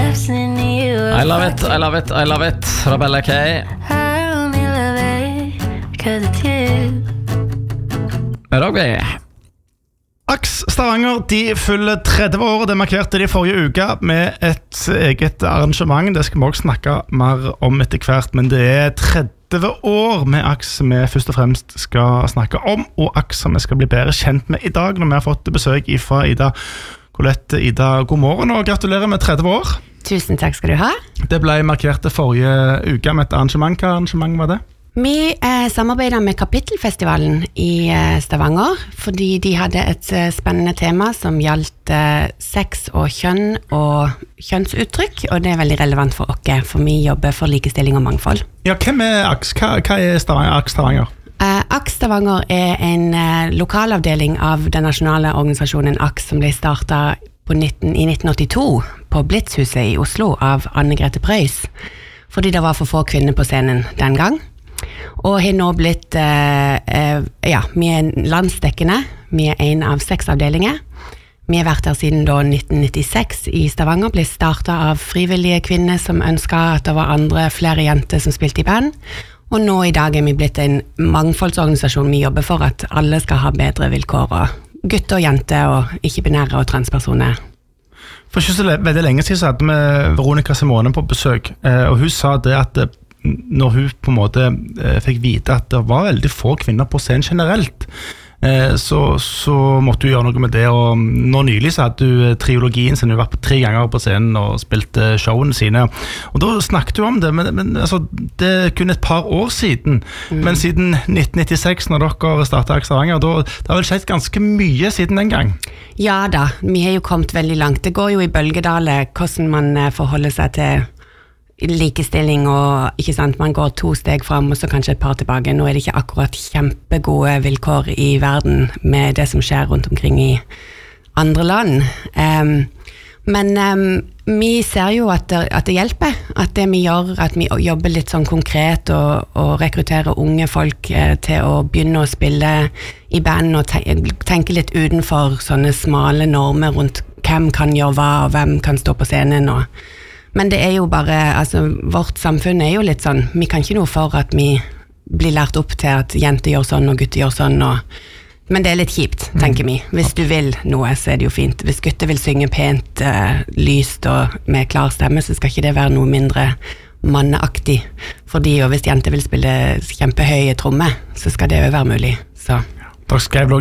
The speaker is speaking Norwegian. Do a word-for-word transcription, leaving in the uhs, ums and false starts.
I love it, I love it, I love it Rabella K Rogby Aks Stavanger, de fyller tretti år, det markerte de forrige uke med et eget arrangement. Det skal vi også snakke mer om etter hvert, men det er tretti år med Aks vi først og fremst skal snakke om, og Aks som vi skal bli bedre kjent med i dag, når vi har fått besøk fra Ida Colette. Ida, god morgen og gratulerer med tretti år. Tusen takk skal du ha. Det ble markert forrige uke med et arrangement. Hva arrangement var det? Vi eh, samarbeidet med Kapittelfestivalen i eh, Stavanger, fordi de hadde et eh, spennende tema som gjaldt eh, sex og kjønn og kjønnsuttrykk, og det er veldig relevant for oss, for vi jobber for likestilling og mangfold. Ja, hvem er Aks? Hva, hva er Stavanger, Aks Stavanger? Eh, Aks Stavanger er en eh, lokalavdeling av den nasjonale organisasjonen Aks, som ble startet på nitten, i nitten åttito på Blitzhuset i Oslo av Anne-Grete Preus, fordi det var for få kvinner på scenen den gang. Og har nå blitt, eh, eh, ja, vi er landsdekkende, vi er en av seks avdelinger. Vi har vært her siden da nitten nittiseks i Stavanger, ble startet av frivillige kvinner som ønsket at det var andre, flere jenter som spilte i band. Og nå i dag er vi blitt en mangfoldsorganisasjon. Vi jobber for at alle skal ha bedre vilkår, og gutter og jenter, og ikke-binære og transpersoner. For ikke så veldig lenge siden så hadde vi Veronica Simone på besøk, og hun sa det at når hun på en måte eh, fikk vite at det var veldig få kvinner på scenen generelt, eh, så, så måtte hun gjøre noe med det, og nå nylig så hadde hun triologien sin, hun var på tre ganger på scenen og spilte showene sine, og da snakket hun om det, men, men altså, det er kun et par år siden, mm. men siden nitten nittiseks når dere startet Aks Stavanger, da, det har vel skjedd ganske mye siden den gang? Ja da, vi har jo kommet veldig langt. Det går jo i bølgedaler hvordan man forholder seg til likestilling, og ikke sant, man går to steg frem og så kanskje et par tilbake. Nå er det ikke akkurat kjempegode vilkår i verden med det som skjer rundt omkring i andre land. Um, men um, vi ser jo at det, at det hjelper, at det vi gjør, at vi jobber litt sånn konkret og, og rekrutterer unge folk eh, til å begynne å spille i band og te tenke litt utenfor sånne smale normer rundt hvem kan gjøre hva og hvem kan stå på scenen og men det er jo bare, altså vårt samfunn er jo litt sånn, vi kan ikke noe for at vi blir lært opp til at jenter gjør sånn og gutter gjør sånn, og, men det er litt kjipt, tenker vi. Hvis du vil noe, så er det jo fint. Hvis gutter vil synge pent, uh, lyst og med klar stemme, så skal ikke det være noe mindre manneaktig. Fordi og hvis jenter vil spille kjempehøye trommer, så skal det jo være mulig. Så. Dere skrev